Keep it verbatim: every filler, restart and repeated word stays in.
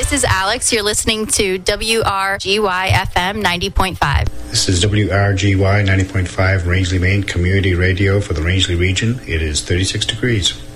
this is Alex. You're listening to W R G Y F M ninety point five. This is W R G Y ninety point five Rangeley, Maine, community radio for the Rangeley region. It is thirty-six degrees.